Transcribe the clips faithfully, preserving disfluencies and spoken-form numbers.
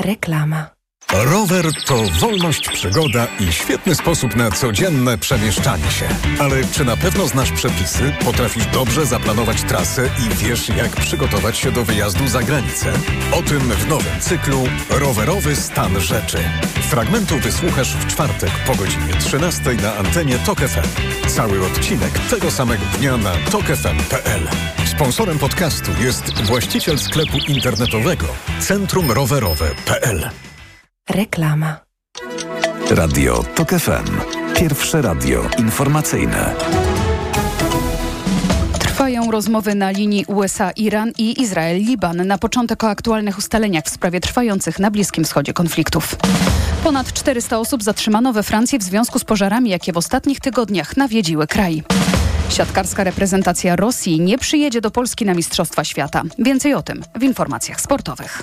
Reklama. Rower to wolność, przygoda i świetny sposób na codzienne przemieszczanie się. Ale czy na pewno znasz przepisy, potrafisz dobrze zaplanować trasę i wiesz, jak przygotować się do wyjazdu za granicę? O tym w nowym cyklu Rowerowy stan rzeczy. Fragmentu wysłuchasz w czwartek po godzinie trzynastej na antenie Tok F M. Cały odcinek tego samego dnia na tok f m kropka p l. Sponsorem podcastu jest właściciel sklepu internetowego Centrum Rowerowe kropka p l. Reklama. Radio Tok F M. Pierwsze radio informacyjne. Trwają rozmowy na linii U S A-Iran i Izrael-Liban na początek o aktualnych ustaleniach w sprawie trwających na Bliskim Wschodzie konfliktów. Ponad czterysta osób zatrzymano we Francji w związku z pożarami, jakie w ostatnich tygodniach nawiedziły kraj. Siatkarska reprezentacja Rosji nie przyjedzie do Polski na Mistrzostwa Świata. Więcej o tym w informacjach sportowych.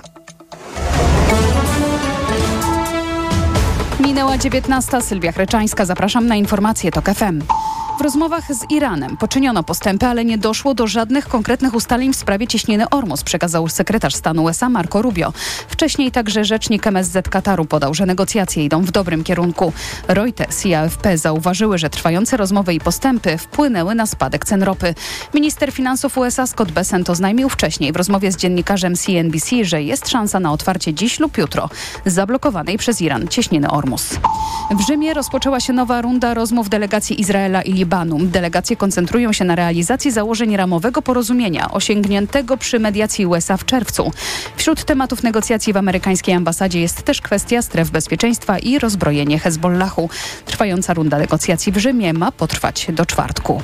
Minęła dziewiętnasta. Sylwia Chreczańska. Zapraszam na informacje Tok F M. W rozmowach z Iranem poczyniono postępy, ale nie doszło do żadnych konkretnych ustaleń w sprawie cieśniny Ormus, przekazał sekretarz stanu U S A Marco Rubio. Wcześniej także rzecznik M S Z Kataru podał, że negocjacje idą w dobrym kierunku. Reuters i A F P zauważyły, że trwające rozmowy i postępy wpłynęły na spadek cen ropy. Minister finansów U S A Scott Bessent oznajmił wcześniej w rozmowie z dziennikarzem C N B C, że jest szansa na otwarcie dziś lub jutro zablokowanej przez Iran cieśniny Ormus. W Rzymie rozpoczęła się nowa runda rozmów delegacji Izraela i Libanu. Delegacje koncentrują się na realizacji założeń ramowego porozumienia osiągniętego przy mediacji U S A w czerwcu. Wśród tematów negocjacji w amerykańskiej ambasadzie jest też kwestia stref bezpieczeństwa i rozbrojenie Hezbollahu. Trwająca runda negocjacji w Rzymie ma potrwać do czwartku.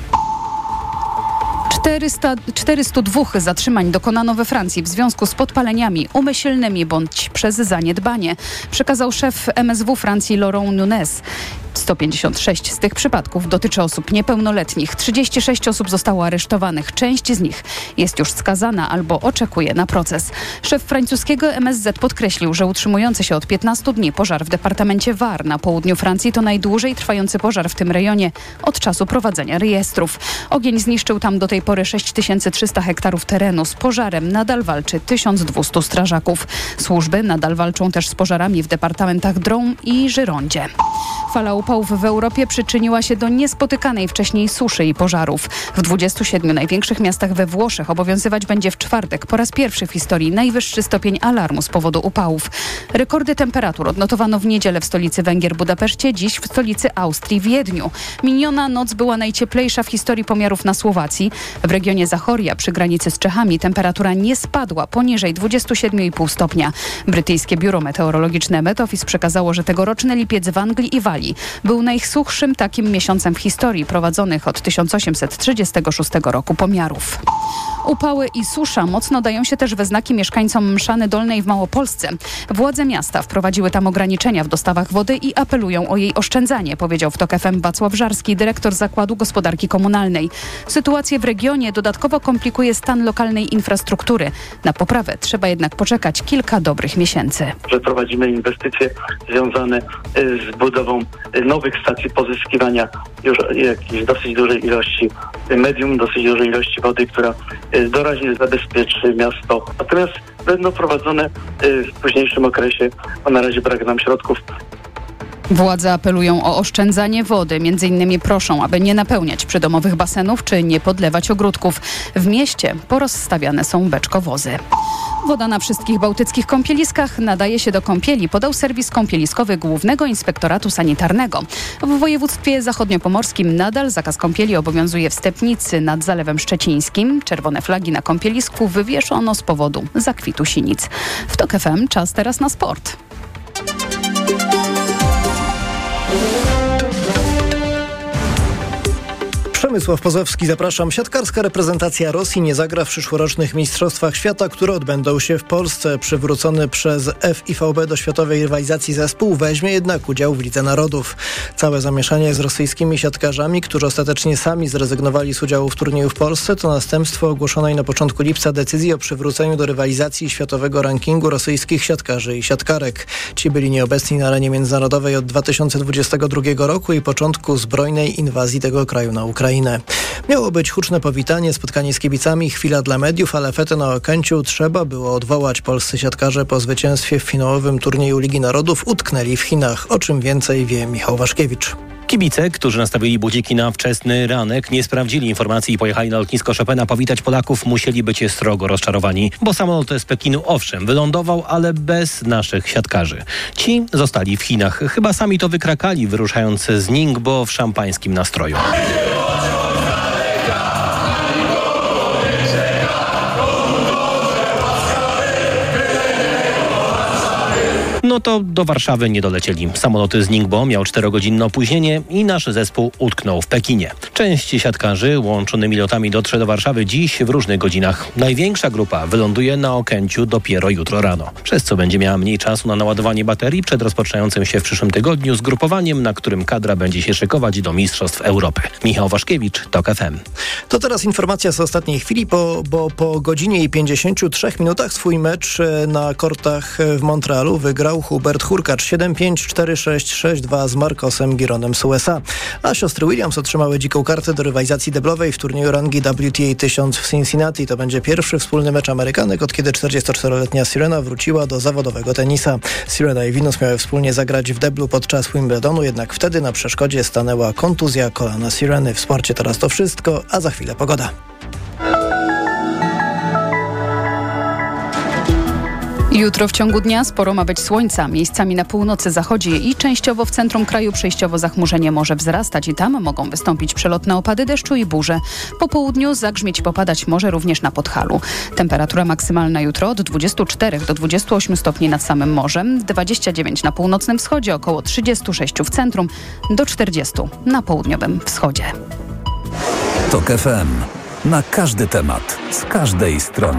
czterysta, czterysta dwa zatrzymań dokonano we Francji w związku z podpaleniami umyślnymi bądź przez zaniedbanie, przekazał szef M S W Francji Laurent Nunez. sto pięćdziesiąt sześć z tych przypadków dotyczy osób niepełnoletnich. trzydzieści sześć osób zostało aresztowanych. Część z nich jest już skazana albo oczekuje na proces. Szef francuskiego M S Z podkreślił, że utrzymujący się od piętnastu dni pożar w departamencie Var na południu Francji to najdłużej trwający pożar w tym rejonie od czasu prowadzenia rejestrów. Ogień zniszczył tam do tej pory sześć tysięcy trzysta hektarów terenu. Z pożarem nadal walczy tysiąc dwieście strażaków. Służby nadal walczą też z pożarami w departamentach Drôme i Girondzie. Fala upałów w Europie przyczyniła się do niespotykanej wcześniej suszy i pożarów. W dwudziestu siedmiu największych miastach we Włoszech obowiązywać będzie w czwartek po raz pierwszy w historii najwyższy stopień alarmu z powodu upałów. Rekordy temperatur odnotowano w niedzielę w stolicy Węgier Budapeszcie, dziś w stolicy Austrii Wiedniu. Miniona noc była najcieplejsza w historii pomiarów na Słowacji. W regionie Zachoria przy granicy z Czechami temperatura nie spadła poniżej dwudziestu siedmiu i pół stopnia. Brytyjskie biuro meteorologiczne Met Office przekazało, że tegoroczny lipiec w Anglii i Walii był najsuchszym takim miesiącem w historii prowadzonych od tysiąc osiemset trzydziestego szóstego roku pomiarów. Upały i susza mocno dają się też we znaki mieszkańcom Mszany Dolnej w Małopolsce. Władze miasta wprowadziły tam ograniczenia w dostawach wody i apelują o jej oszczędzanie, powiedział w Tok F M Wacław Żarski, dyrektor Zakładu Gospodarki Komunalnej. Sytuację w regionie dodatkowo komplikuje stan lokalnej infrastruktury. Na poprawę trzeba jednak poczekać kilka dobrych miesięcy. Przeprowadzimy inwestycje związane z budową nowych stacji pozyskiwania już jakiejś dosyć dużej ilości medium, dosyć dużej ilości wody, która doraźnie zabezpieczy miasto. Natomiast będą prowadzone w późniejszym okresie, bo na razie brak nam środków. Władze apelują o oszczędzanie wody. Między innymi proszą, aby nie napełniać przydomowych basenów czy nie podlewać ogródków. W mieście porozstawiane są beczkowozy. Woda na wszystkich bałtyckich kąpieliskach nadaje się do kąpieli, podał serwis kąpieliskowy Głównego Inspektoratu Sanitarnego. W województwie zachodniopomorskim nadal zakaz kąpieli obowiązuje w Stepnicy nad Zalewem Szczecińskim. Czerwone flagi na kąpielisku wywieszono z powodu zakwitu sinic. W Tok F M czas teraz na sport. Przemysław Pozowski, zapraszam. Siatkarska reprezentacja Rosji nie zagra w przyszłorocznych Mistrzostwach Świata, które odbędą się w Polsce. Przywrócony przez F I V B do światowej rywalizacji zespół weźmie jednak udział w Lidze Narodów. Całe zamieszanie z rosyjskimi siatkarzami, którzy ostatecznie sami zrezygnowali z udziału w turnieju w Polsce, to następstwo ogłoszonej na początku lipca decyzji o przywróceniu do rywalizacji światowego rankingu rosyjskich siatkarzy i siatkarek. Ci byli nieobecni na arenie międzynarodowej od dwa tysiące dwudziestego drugiego roku i początku zbrojnej inwazji tego kraju na Ukrainę. godzinę. Miało być huczne powitanie, spotkanie z kibicami, chwila dla mediów, ale fetę na Okęciu trzeba było odwołać. Polscy siatkarze po zwycięstwie w finałowym turnieju Ligi Narodów utknęli w Chinach. O czym więcej wie Michał Waszkiewicz. Kibice, którzy nastawili budziki na wczesny ranek, nie sprawdzili informacji i pojechali na lotnisko Chopina powitać Polaków, musieli być srogo rozczarowani, bo samolot z Pekinu owszem wylądował, ale bez naszych siatkarzy. Ci zostali w Chinach. Chyba sami to wykrakali, wyruszając z Ningbo w szampańskim nastroju. No to do Warszawy nie dolecieli. Samolot z Ningbo miał czterogodzinne opóźnienie i nasz zespół utknął w Pekinie. Część siatkarzy łączonymi lotami dotrze do Warszawy dziś w różnych godzinach. Największa grupa wyląduje na Okęciu dopiero jutro rano, przez co będzie miała mniej czasu na naładowanie baterii przed rozpoczynającym się w przyszłym tygodniu zgrupowaniem, na którym kadra będzie się szykować do Mistrzostw Europy. Michał Waszkiewicz, TOK F M. To teraz informacja z ostatniej chwili, bo, bo po godzinie i pięćdziesięciu trzech minutach swój mecz na kortach w Montrealu wygrał Hubert Hurkacz siedem pięć, cztery sześć, sześć dwa z Marcosem Gironem z U S A. A siostry Williams otrzymały dziką kartę do rywalizacji deblowej w turnieju rangi W T A tysiąc w Cincinnati. To będzie pierwszy wspólny mecz Amerykanek, od kiedy czterdziestoczteroletnia Serena wróciła do zawodowego tenisa. Serena i Venus miały wspólnie zagrać w deblu podczas Wimbledonu, jednak wtedy na przeszkodzie stanęła kontuzja kolana Sereny. W sporcie teraz to wszystko, a za chwilę pogoda. Jutro w ciągu dnia sporo ma być słońca. Miejscami na północy, zachodzie i częściowo w centrum kraju przejściowo zachmurzenie może wzrastać i tam mogą wystąpić przelotne opady deszczu i burze. Po południu zagrzmieć i popadać może również na Podhalu. Temperatura maksymalna jutro od dwudziestu czterech do dwudziestu ośmiu stopni nad samym morzem, dwadzieścia dziewięć na północnym wschodzie, około trzydziestu sześciu w centrum, do czterdziestu na południowym wschodzie. TOK F M. Na każdy temat, z każdej strony.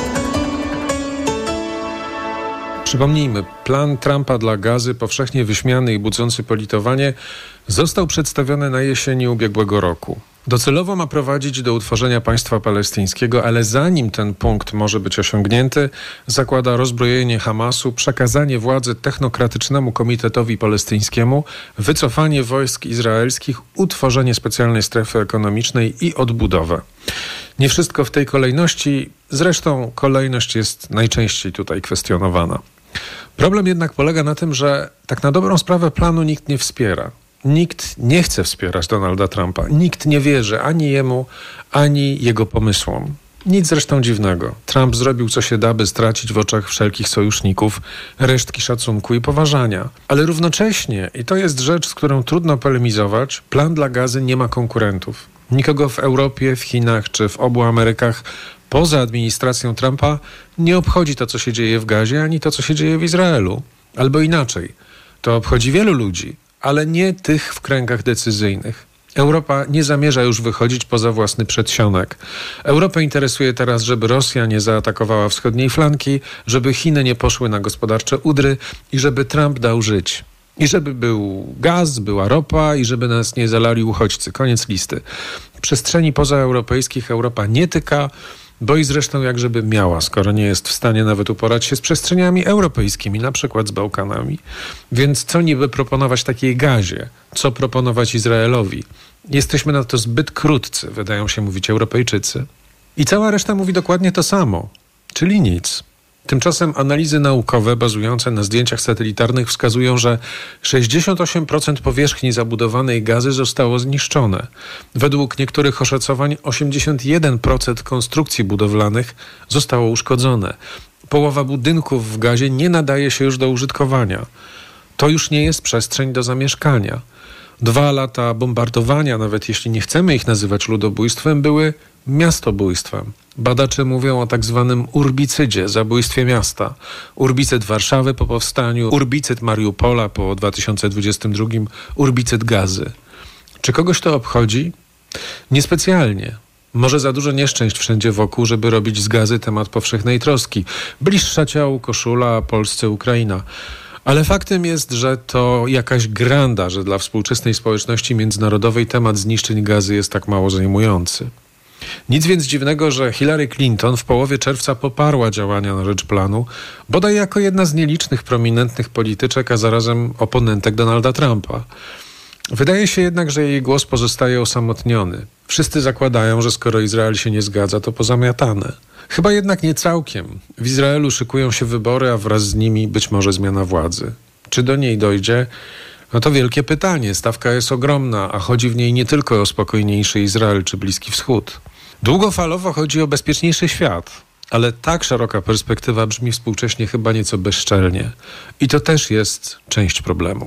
Przypomnijmy, plan Trumpa dla Gazy, powszechnie wyśmiany i budzący politowanie, został przedstawiony na jesieni ubiegłego roku. Docelowo ma prowadzić do utworzenia państwa palestyńskiego, ale zanim ten punkt może być osiągnięty, zakłada rozbrojenie Hamasu, przekazanie władzy technokratycznemu Komitetowi Palestyńskiemu, wycofanie wojsk izraelskich, utworzenie specjalnej strefy ekonomicznej i odbudowę. Nie wszystko w tej kolejności, zresztą kolejność jest najczęściej tutaj kwestionowana. Problem jednak polega na tym, że tak na dobrą sprawę planu nikt nie wspiera. Nikt nie chce wspierać Donalda Trumpa. Nikt nie wierzy ani jemu, ani jego pomysłom. Nic zresztą dziwnego. Trump zrobił co się da, by stracić w oczach wszelkich sojuszników resztki szacunku i poważania. Ale równocześnie, i to jest rzecz, z którą trudno polemizować, plan dla Gazy nie ma konkurentów. Nikogo w Europie, w Chinach czy w obu Amerykach poza administracją Trumpa nie obchodzi to, co się dzieje w Gazie, ani to, co się dzieje w Izraelu. Albo inaczej. To obchodzi wielu ludzi, ale nie tych w kręgach decyzyjnych. Europa nie zamierza już wychodzić poza własny przedsionek. Europę interesuje teraz, żeby Rosja nie zaatakowała wschodniej flanki, żeby Chiny nie poszły na gospodarcze udry i żeby Trump dał żyć. I żeby był gaz, była ropa i żeby nas nie zalali uchodźcy. Koniec listy. W przestrzeni pozaeuropejskich Europa nie tyka, bo i zresztą jak żeby miała, skoro nie jest w stanie nawet uporać się z przestrzeniami europejskimi, na przykład z Bałkanami. Więc co niby proponować takiej Gazie? Co proponować Izraelowi? Jesteśmy na to zbyt krótcy, wydają się mówić Europejczycy. I cała reszta mówi dokładnie to samo, czyli nic. Tymczasem analizy naukowe bazujące na zdjęciach satelitarnych wskazują, że sześćdziesiąt osiem procent powierzchni zabudowanej Gazy zostało zniszczone. Według niektórych oszacowań osiemdziesiąt jeden procent konstrukcji budowlanych zostało uszkodzone. Połowa budynków w Gazie nie nadaje się już do użytkowania. To już nie jest przestrzeń do zamieszkania. Dwa lata bombardowania, nawet jeśli nie chcemy ich nazywać ludobójstwem, były miastobójstwem. Badacze mówią o tak zwanym urbicydzie, zabójstwie miasta. Urbicyd Warszawy po powstaniu, urbicyd Mariupola po dwa tysiące dwudziestym drugim, urbicyd Gazy. Czy kogoś to obchodzi? Niespecjalnie. Może za dużo nieszczęść wszędzie wokół, żeby robić z Gazy temat powszechnej troski. Bliższa ciału koszula, a Polsce Ukraina. Ale faktem jest, że to jakaś granda, że dla współczesnej społeczności międzynarodowej temat zniszczeń Gazy jest tak mało zajmujący. Nic więc dziwnego, że Hillary Clinton w połowie czerwca poparła działania na rzecz planu, bodaj jako jedna z nielicznych prominentnych polityczek, a zarazem oponentek Donalda Trumpa. Wydaje się jednak, że jej głos pozostaje osamotniony. Wszyscy zakładają, że skoro Izrael się nie zgadza, to pozamiatane. Chyba jednak nie całkiem. W Izraelu szykują się wybory, a wraz z nimi być może zmiana władzy. Czy do niej dojdzie? No to wielkie pytanie. Stawka jest ogromna, a chodzi w niej nie tylko o spokojniejszy Izrael czy Bliski Wschód. Długofalowo chodzi o bezpieczniejszy świat, ale tak szeroka perspektywa brzmi współcześnie chyba nieco bezczelnie. I to też jest część problemu.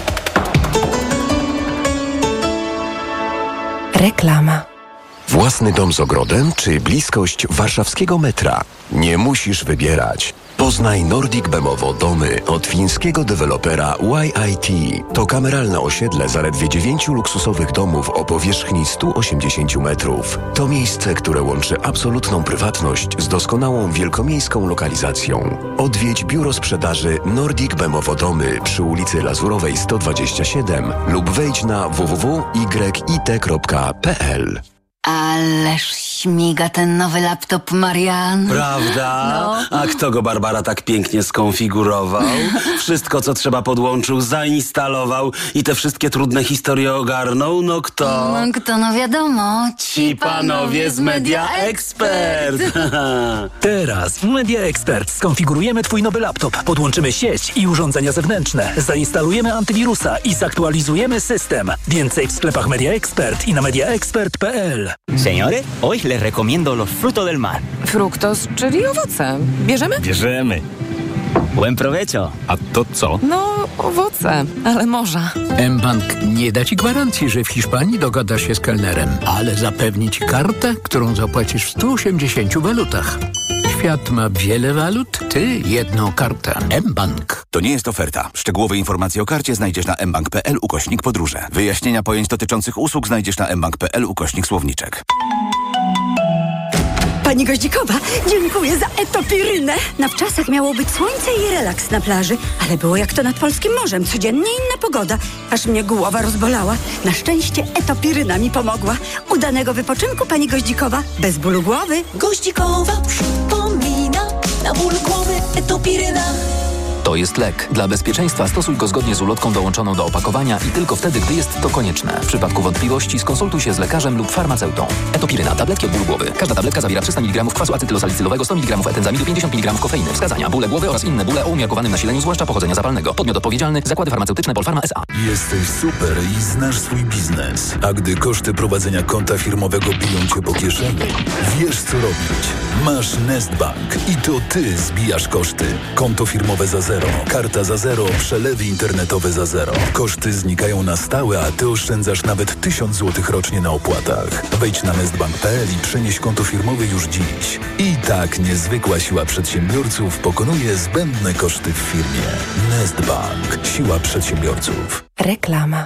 Reklama. Własny dom z ogrodem czy bliskość warszawskiego metra? Nie musisz wybierać. Poznaj Nordic Bemowo domy od fińskiego dewelopera Y I T. To kameralne osiedle zaledwie dziewięciu luksusowych domów o powierzchni sto osiemdziesiąt metrów. To miejsce, które łączy absolutną prywatność z doskonałą wielkomiejską lokalizacją. Odwiedź biuro sprzedaży Nordic Bemowo domy przy ulicy Lazurowej sto dwadzieścia siedem lub wejdź na w w w kropka y i t kropka p l. Ależ śmiga ten nowy laptop, Marian. Prawda? No. A kto go, Barbara, tak pięknie skonfigurował? Wszystko, co trzeba, podłączył, zainstalował i te wszystkie trudne historie ogarnął? No kto? No kto, no wiadomo. Ci panowie z Media Expert. Teraz w Media Expert skonfigurujemy twój nowy laptop, podłączymy sieć i urządzenia zewnętrzne, zainstalujemy antywirusa i zaktualizujemy system. Więcej w sklepach Media Expert i na media expert kropka p l. Señores, hoy les recomiendo los frutos del mar. Fruktos, czyli owoce. Bierzemy? Bierzemy. Buen provecho. A to co? No, owoce, ale morza. mBank nie da ci gwarancji, że w Hiszpanii dogadasz się z kelnerem, ale zapewni ci kartę, którą zapłacisz w stu osiemdziesięciu walutach. Świat ma wiele walut, ty jedną kartę. mBank. To nie jest oferta. Szczegółowe informacje o karcie znajdziesz na mbank kropka p l ukośnik podróże. Wyjaśnienia pojęć dotyczących usług znajdziesz na mbank kropka p l ukośnik słowniczek. Pani Goździkowa, dziękuję za etopirynę. Na wczasach miało być słońce i relaks na plaży, ale było jak to nad polskim morzem. Codziennie inna pogoda. Aż mnie głowa rozbolała. Na szczęście etopiryna mi pomogła. Udanego wypoczynku, pani Goździkowa, bez bólu głowy. Goździkowa przypomina, na ból głowy etopiryna. To jest lek. Dla bezpieczeństwa stosuj go zgodnie z ulotką dołączoną do opakowania i tylko wtedy, gdy jest to konieczne. W przypadku wątpliwości skonsultuj się z lekarzem lub farmaceutą. Etopiryna. Tabletki od bólu głowy. Każda tabletka zawiera trzysta miligramów kwasu acetylosalicylowego, sto miligramów etenzamidu, pięćdziesiąt miligramów kofeiny. Wskazania: bóle głowy oraz inne bóle o umiarkowanym nasileniu, zwłaszcza pochodzenia zapalnego. Podmiot odpowiedzialny: Zakłady Farmaceutyczne Polpharma S A. Jesteś super i znasz swój biznes. A gdy koszty prowadzenia konta firmowego biją cię po kieszeni, wiesz co robić. Masz Nestbank i to ty zbijasz koszty. Konto firmowe za zero, karta za zero, przelewy internetowe za zero. Koszty znikają na stałe, a ty oszczędzasz nawet tysiąc złotych rocznie na opłatach. Wejdź na nestbank kropka p l i przenieś konto firmowe już dziś. I tak niezwykła siła przedsiębiorców pokonuje zbędne koszty w firmie. Nestbank. Siła przedsiębiorców. Reklama.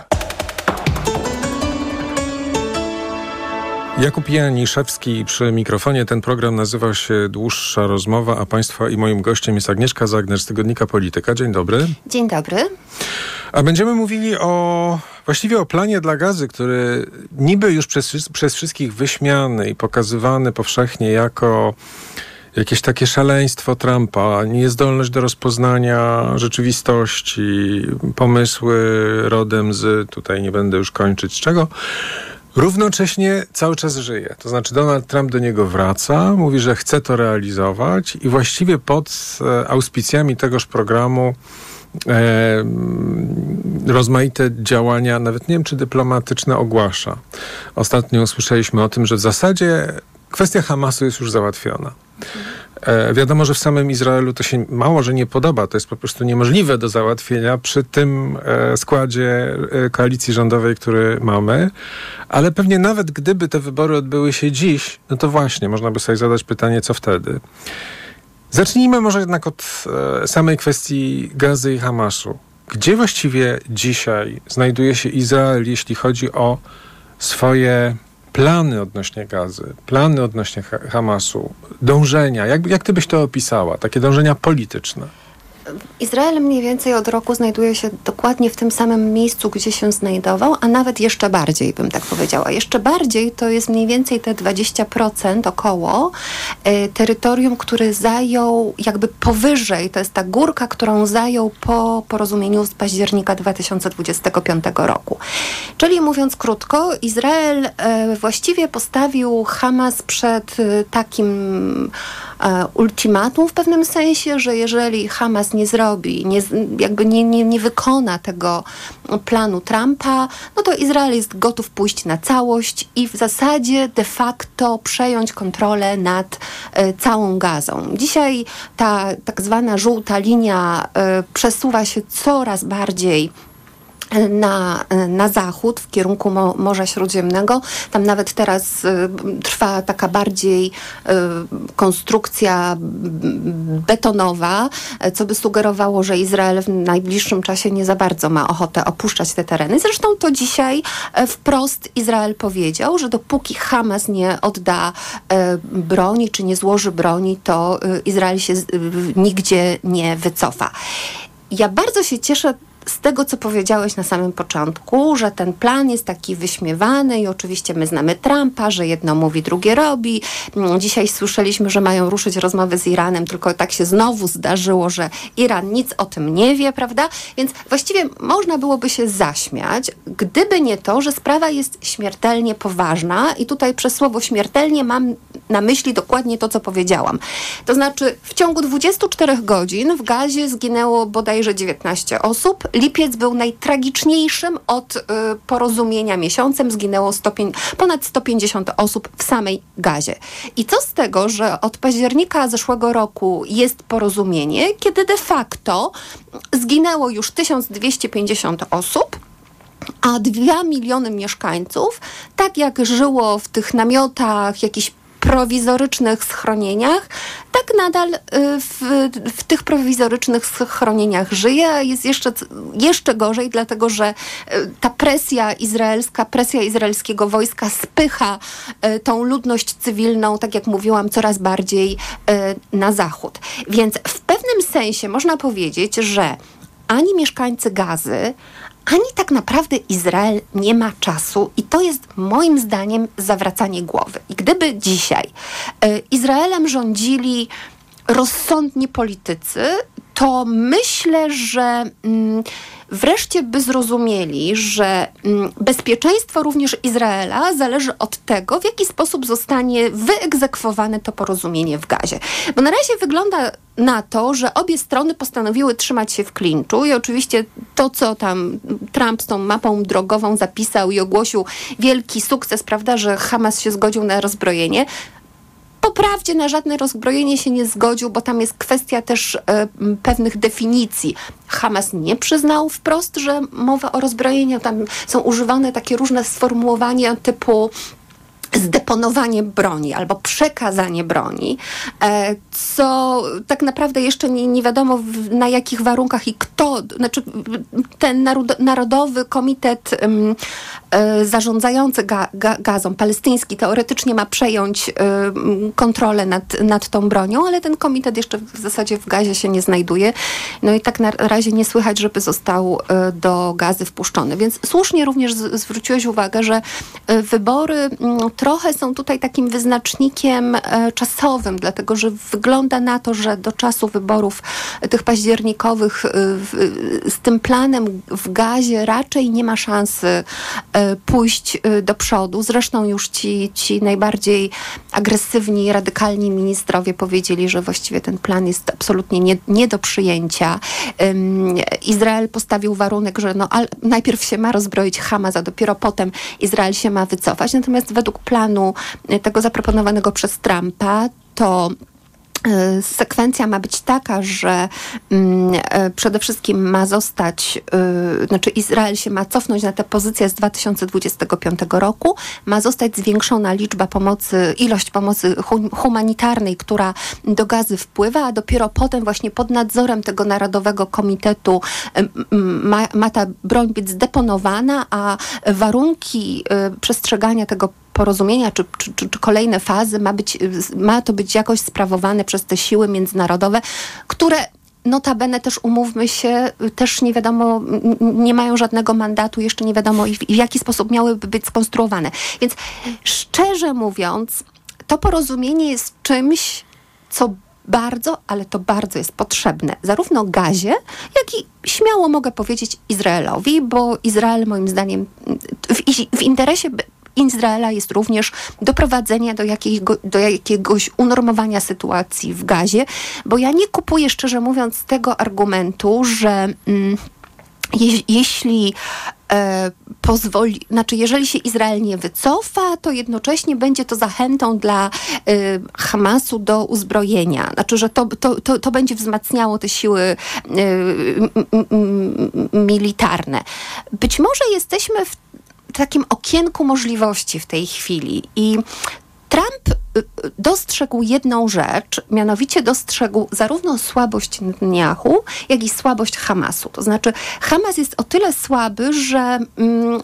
Jakub Janiszewski przy mikrofonie. Ten program nazywa się Dłuższa Rozmowa, a Państwa i moim gościem jest Agnieszka Zagner z tygodnika Polityka. Dzień dobry. Dzień dobry. A będziemy mówili o, właściwie o planie dla gazy, który niby już przez, przez wszystkich wyśmiany i pokazywany powszechnie jako jakieś takie szaleństwo Trumpa, niezdolność do rozpoznania rzeczywistości, pomysły rodem z, tutaj nie będę już kończyć z czego, równocześnie cały czas żyje. To znaczy Donald Trump do niego wraca, mówi, że chce to realizować i właściwie pod e, auspicjami tegoż programu e, rozmaite działania, nawet nie wiem czy dyplomatyczne, ogłasza. Ostatnio usłyszeliśmy o tym, że w zasadzie kwestia Hamasu jest już załatwiona. E, wiadomo, że w samym Izraelu to się mało, że nie podoba. To jest po prostu niemożliwe do załatwienia przy tym e, składzie e, koalicji rządowej, który mamy. Ale pewnie nawet gdyby te wybory odbyły się dziś, no to właśnie, można by sobie zadać pytanie, co wtedy. Zacznijmy może jednak od e, samej kwestii Gazy i Hamasu. Gdzie właściwie dzisiaj znajduje się Izrael, jeśli chodzi o swoje plany odnośnie Gazy, plany odnośnie ha- Hamasu, dążenia? Jak, jak ty byś to opisała? Takie dążenia polityczne. Izrael mniej więcej od roku znajduje się dokładnie w tym samym miejscu, gdzie się znajdował, a nawet jeszcze bardziej, bym tak powiedziała. Jeszcze bardziej to jest mniej więcej te dwadzieścia procent około y, terytorium, który zajął jakby powyżej, to jest ta górka, którą zajął po porozumieniu z października dwa tysiące dwudziestego piątego roku. Czyli mówiąc krótko, Izrael y, właściwie postawił Hamas przed y, takim ultimatum w pewnym sensie, że jeżeli Hamas nie zrobi, nie, jakby nie, nie, nie wykona tego planu Trumpa, no to Izrael jest gotów pójść na całość i w zasadzie de facto przejąć kontrolę nad e, całą Gazą. Dzisiaj ta tak zwana żółta linia e, przesuwa się coraz bardziej Na, na zachód, w kierunku Mo- Morza Śródziemnego. Tam nawet teraz y, trwa taka bardziej y, konstrukcja b- betonowa, y, co by sugerowało, że Izrael w najbliższym czasie nie za bardzo ma ochotę opuszczać te tereny. Zresztą to dzisiaj y, wprost Izrael powiedział, że dopóki Hamas nie odda y, broni, czy nie złoży broni, to y, Izrael się y, nigdzie nie wycofa. Ja bardzo się cieszę z tego, co powiedziałeś na samym początku, że ten plan jest taki wyśmiewany i oczywiście my znamy Trumpa, że jedno mówi, drugie robi. Dzisiaj słyszeliśmy, że mają ruszyć rozmowy z Iranem, tylko tak się znowu zdarzyło, że Iran nic o tym nie wie, prawda? Więc właściwie można byłoby się zaśmiać, gdyby nie to, że sprawa jest śmiertelnie poważna i tutaj przez słowo śmiertelnie mam na myśli dokładnie to, co powiedziałam. To znaczy w ciągu dwudziestu czterech godzin w Gazie zginęło bodajże dziewiętnaście osób. Lipiec był najtragiczniejszym od y, porozumienia miesiącem. Zginęło sto, ponad sto pięćdziesiąt osób w samej Gazie. I co z tego, że od października zeszłego roku jest porozumienie, kiedy de facto zginęło już tysiąc dwieście pięćdziesiąt osób, a dwa miliony mieszkańców, tak jak żyło w tych namiotach, jakichś prowizorycznych schronieniach, tak nadal w, w tych prowizorycznych schronieniach żyje, a jest jeszcze, jeszcze gorzej, dlatego że ta presja izraelska, presja izraelskiego wojska spycha tą ludność cywilną, tak jak mówiłam, coraz bardziej na zachód. Więc w pewnym sensie można powiedzieć, że ani mieszkańcy Gazy, ani tak naprawdę Izrael nie ma czasu i to jest moim zdaniem zawracanie głowy. I gdyby dzisiaj y, Izraelem rządzili rozsądni politycy, to myślę, że mm, wreszcie by zrozumieli, że mm, bezpieczeństwo również Izraela zależy od tego, w jaki sposób zostanie wyegzekwowane to porozumienie w Gazie. Bo na razie wygląda na to, że obie strony postanowiły trzymać się w klinczu i oczywiście to, co tam Trump z tą mapą drogową zapisał i ogłosił wielki sukces, prawda, że Hamas się zgodził na rozbrojenie. Wprawdzie na żadne rozbrojenie się nie zgodził, bo tam jest kwestia też y, pewnych definicji. Hamas nie przyznał wprost, że mowa o rozbrojeniu. Tam są używane takie różne sformułowania typu zdeponowanie broni albo przekazanie broni, co tak naprawdę jeszcze nie, nie wiadomo na jakich warunkach i kto, znaczy ten Narodowy Komitet um, zarządzający ga, ga, Gazą, palestyński, teoretycznie ma przejąć um, kontrolę nad, nad tą bronią, ale ten komitet jeszcze w zasadzie w Gazie się nie znajduje. No i tak na razie nie słychać, żeby został uh, do Gazy wpuszczony. Więc słusznie również z, zwróciłeś uwagę, że uh, wybory um, trochę są tutaj takim wyznacznikiem e, czasowym, dlatego że wygląda na to, że do czasu wyborów e, tych październikowych e, w, z tym planem w Gazie raczej nie ma szansy e, pójść e, do przodu. Zresztą już ci, ci najbardziej agresywni, radykalni ministrowie powiedzieli, że właściwie ten plan jest absolutnie nie, nie do przyjęcia. E, Izrael postawił warunek, że no, al, najpierw się ma rozbroić Hamas, a dopiero potem Izrael się ma wycofać. Natomiast według planu tego zaproponowanego przez Trumpa, to sekwencja ma być taka, że mm, przede wszystkim ma zostać, yy, znaczy Izrael się ma cofnąć na tę pozycję z dwa tysiące dwudziestego piątego roku, ma zostać zwiększona liczba pomocy, ilość pomocy hum, humanitarnej, która do Gazy wpływa, a dopiero potem właśnie pod nadzorem tego Narodowego Komitetu yy, ma, ma ta broń być zdeponowana, a warunki yy, przestrzegania tego porozumienia, czy, czy, czy, czy kolejne fazy ma być, ma to być jakoś sprawowane przez te siły międzynarodowe, które notabene też umówmy się, też nie wiadomo, nie mają żadnego mandatu, jeszcze nie wiadomo w jaki sposób miałyby być skonstruowane. Więc szczerze mówiąc, to porozumienie jest czymś, co bardzo, ale to bardzo jest potrzebne zarówno Gazie, jak i śmiało mogę powiedzieć Izraelowi, bo Izrael moim zdaniem w, w interesie Izraela jest również doprowadzenie do, jakiego, do jakiegoś unormowania sytuacji w Gazie, bo ja nie kupuję, szczerze mówiąc, tego argumentu, że mm, je, jeśli e, pozwoli, znaczy jeżeli się Izrael nie wycofa, to jednocześnie będzie to zachętą dla e, Hamasu do uzbrojenia. Znaczy, że to, to, to, to będzie wzmacniało te siły e, m, m, m, militarne. Być może jesteśmy w takim okienku możliwości w tej chwili i Trump dostrzegł jedną rzecz, mianowicie dostrzegł zarówno słabość Netanyahu, jak i słabość Hamasu. To znaczy Hamas jest o tyle słaby, że mm,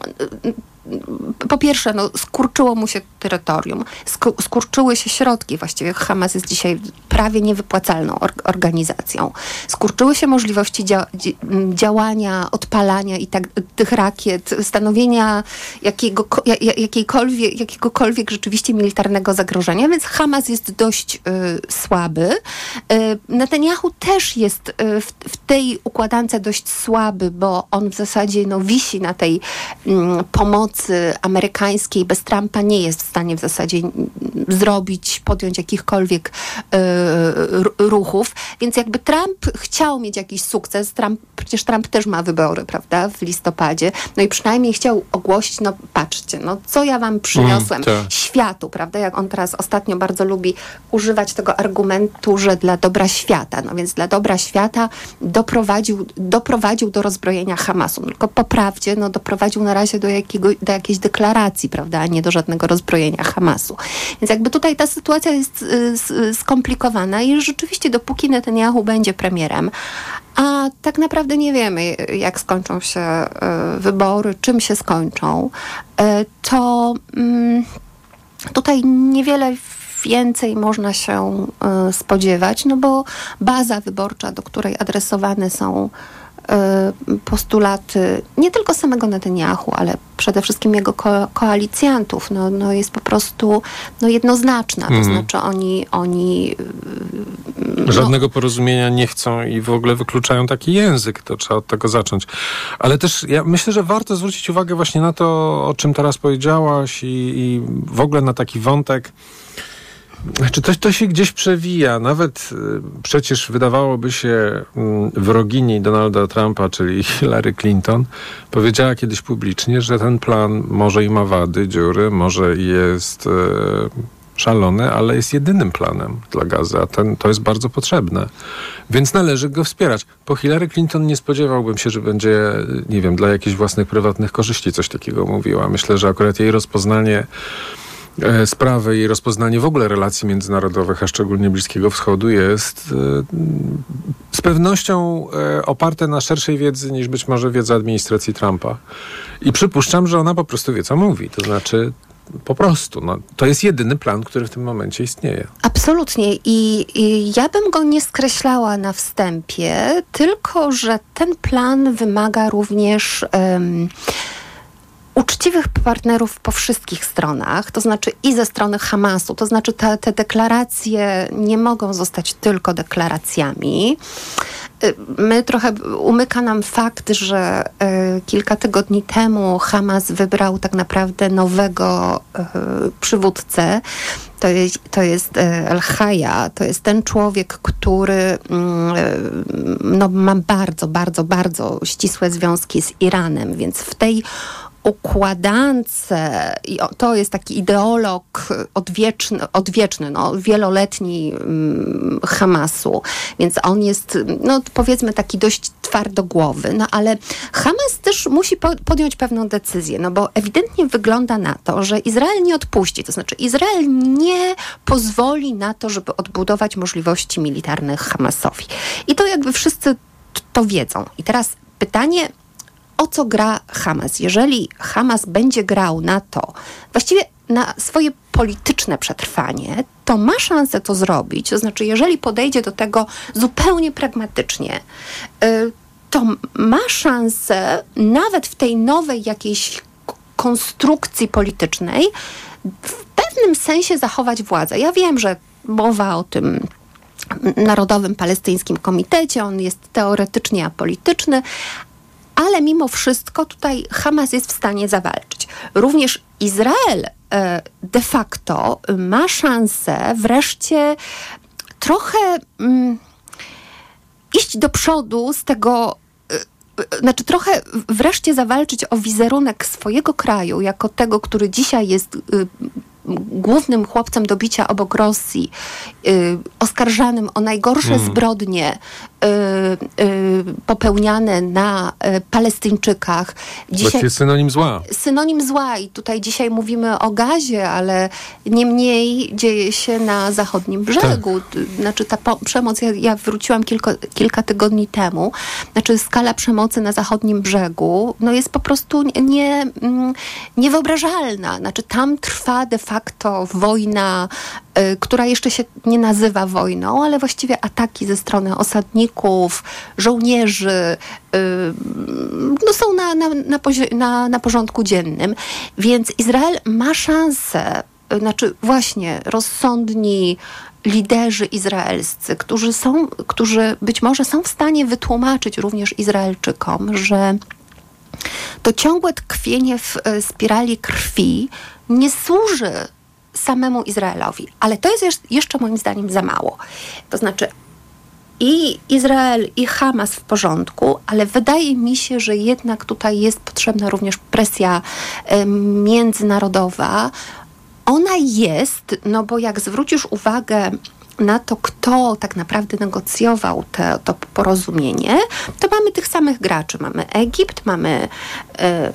po pierwsze, no, skurczyło mu się terytorium, sku, skurczyły się środki, właściwie Hamas jest dzisiaj prawie niewypłacalną or, organizacją. Skurczyły się możliwości dzia, działania, odpalania i tak, tych rakiet, stanowienia jakiego, jakiejkolwiek, jakiegokolwiek rzeczywiście militarnego zagrożenia, więc Hamas jest dość y, słaby. Y, Netanyahu też jest y, w, w tej układance dość słaby, bo on w zasadzie no, wisi na tej y, pomocy amerykańskiej. Bez Trumpa nie jest w stanie w zasadzie zrobić, podjąć jakichkolwiek y, ruchów. Więc jakby Trump chciał mieć jakiś sukces, Trump, przecież Trump też ma wybory, prawda, w listopadzie, no i przynajmniej chciał ogłosić, no patrzcie, no co ja wam przyniosłem mm, światu, prawda, jak on teraz ostatnio bardzo lubi używać tego argumentu, że dla dobra świata, no więc dla dobra świata doprowadził, doprowadził do rozbrojenia Hamasu. Tylko po prawdzie, no doprowadził na razie do jakiego do jakiejś deklaracji, prawda, a nie do żadnego rozbrojenia Hamasu. Więc jakby tutaj ta sytuacja jest y, skomplikowana i rzeczywiście dopóki Netanyahu będzie premierem, a tak naprawdę nie wiemy, jak skończą się y, wybory, czym się skończą, y, to y, tutaj niewiele więcej można się y, spodziewać, no bo baza wyborcza, do której adresowane są postulaty nie tylko samego Netanyahu, ale przede wszystkim jego ko- koalicjantów, no, no jest po prostu no jednoznaczna. To mm. znaczy oni... oni no, żadnego porozumienia nie chcą i w ogóle wykluczają taki język. To trzeba od tego zacząć. Ale też ja myślę, że warto zwrócić uwagę właśnie na to, o czym teraz powiedziałaś i, i w ogóle na taki wątek. Znaczy to, to się gdzieś przewija. Nawet y, przecież wydawałoby się y, wrogini Donalda Trumpa, czyli Hillary Clinton, powiedziała kiedyś publicznie, że ten plan może i ma wady, dziury, może i jest y, szalony, ale jest jedynym planem dla Gazy, a ten, to jest bardzo potrzebne. Więc należy go wspierać. Po Hillary Clinton nie spodziewałbym się, że będzie, nie wiem, dla jakichś własnych, prywatnych korzyści coś takiego mówiła. Myślę, że akurat jej rozpoznanie sprawy i rozpoznanie w ogóle relacji międzynarodowych, a szczególnie Bliskiego Wschodu jest z pewnością oparte na szerszej wiedzy niż być może wiedza administracji Trumpa. I przypuszczam, że ona po prostu wie, co mówi. To znaczy po prostu. No, to jest jedyny plan, który w tym momencie istnieje. Absolutnie. I, I ja bym go nie skreślała na wstępie, tylko że ten plan wymaga również... Um, uczciwych partnerów po wszystkich stronach, to znaczy i ze strony Hamasu, to znaczy te, te deklaracje nie mogą zostać tylko deklaracjami. My trochę umyka nam fakt, że y, kilka tygodni temu Hamas wybrał tak naprawdę nowego y, przywódcę. To jest, to jest El-Haya, to jest ten człowiek, który y, no, ma bardzo, bardzo, bardzo ścisłe związki z Iranem, więc w tej układance, i to jest taki ideolog odwieczny, odwieczny no, wieloletni um, Hamasu, więc on jest, no powiedzmy taki dość twardogłowy, no ale Hamas też musi po, podjąć pewną decyzję, no bo ewidentnie wygląda na to, że Izrael nie odpuści, to znaczy Izrael nie pozwoli na to, żeby odbudować możliwości militarne Hamasowi. I to jakby wszyscy t- to wiedzą. I teraz pytanie, o co gra Hamas? Jeżeli Hamas będzie grał na to, właściwie na swoje polityczne przetrwanie, to ma szansę to zrobić, to znaczy jeżeli podejdzie do tego zupełnie pragmatycznie, to ma szansę nawet w tej nowej jakiejś konstrukcji politycznej w pewnym sensie zachować władzę. Ja wiem, że mowa o tym Narodowym Palestyńskim Komitecie, on jest teoretycznie apolityczny, ale mimo wszystko tutaj Hamas jest w stanie zawalczyć. Również Izrael de facto ma szansę wreszcie trochę mm, iść do przodu z tego, y, znaczy trochę wreszcie zawalczyć o wizerunek swojego kraju jako tego, który dzisiaj jest y, głównym chłopcem do bicia obok Rosji, y, oskarżanym o najgorsze mm. zbrodnie y, y, popełniane na y, Palestyńczykach. Dzisiaj, to jest synonim zła. Synonim zła i tutaj dzisiaj mówimy o Gazie, ale niemniej dzieje się na zachodnim brzegu. Tak. Znaczy ta po- przemoc, ja, ja wróciłam kilka, kilka tygodni temu, znaczy skala przemocy na zachodnim brzegu no jest po prostu nie, nie, niewyobrażalna. Znaczy tam trwa de facto fakto wojna, y, która jeszcze się nie nazywa wojną, ale właściwie ataki ze strony osadników, żołnierzy y, no są na, na, na, pozi- na, na porządku dziennym. Więc Izrael ma szansę, y, znaczy właśnie rozsądni liderzy izraelscy, którzy są, którzy być może są w stanie wytłumaczyć również Izraelczykom, że to ciągłe tkwienie w spirali krwi nie służy samemu Izraelowi. Ale to jest jeszcze moim zdaniem za mało. To znaczy i Izrael, i Hamas w porządku, ale wydaje mi się, że jednak tutaj jest potrzebna również presja y, międzynarodowa. Ona jest, no bo jak zwrócisz uwagę na to, kto tak naprawdę negocjował te, to porozumienie, to mamy tych samych graczy. Mamy Egipt, mamy e,